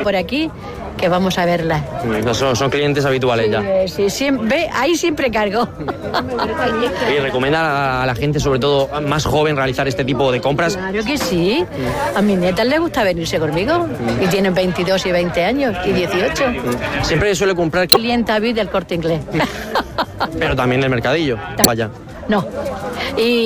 por aquí, que vamos a verla. Son clientes habituales ya. Sí, ahí siempre cargo. ¿Y recomienda a la gente, sobre todo más joven, realizar este tipo de compras? Claro que sí. A mis nietas les gusta venirse conmigo. Y tienen 22 y 20 años y 18. Siempre suele comprar... Clienta habitual del Corte Inglés. Pero también del mercadillo. Vaya. No. Y